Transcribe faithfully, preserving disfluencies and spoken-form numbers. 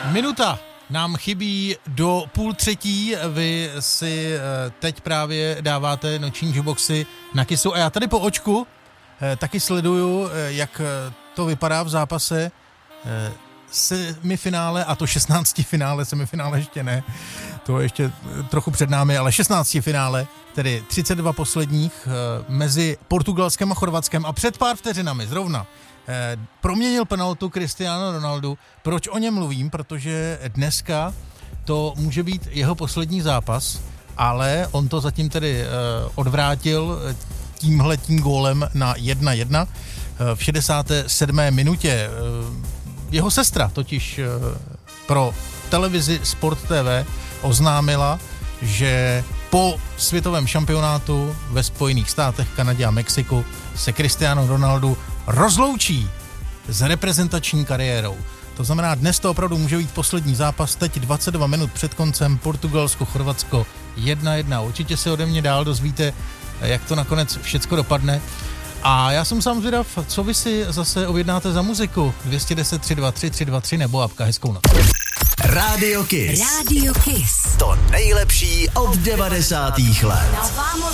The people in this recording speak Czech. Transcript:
Minuta nám chybí do půl třetí, vy si teď právě dáváte noční juboxy na Kissu a já tady po očku taky sleduju, jak to vypadá v zápase semifinále, a to šestnácti finále, semifinále ještě ne, to je ještě trochu před námi, ale šestnácti finále, tedy třicet dva posledních mezi Portugalskem a Chorvatskem a před pár vteřinami zrovna proměnil penaltu Cristiano Ronaldo. Proč o něm mluvím? Protože dneska to může být jeho poslední zápas, ale on to zatím tedy odvrátil tímhletím gólem na jedna jedna v šedesáté sedmé minutě. Jeho sestra totiž pro televizi Sport T V oznámila, že po světovém šampionátu ve Spojených státech, Kanadě a Mexiku se Cristiano Ronaldo rozloučí s reprezentační kariérou. To znamená, dnes to opravdu může být poslední zápas, teď dvacet dva minut před koncem, Portugalsko-Chorvatsko jedna jedna. Určitě se ode mě dál dozvíte, jak to nakonec všecko dopadne. A já jsem sám zvědav, co vy si zase objednáte za muziku. dvě stě deset tři dva tři tři dva tři nebo apka. Hezkou noc. Radio Kiss. Radio Kiss. To nejlepší od devadesátých let.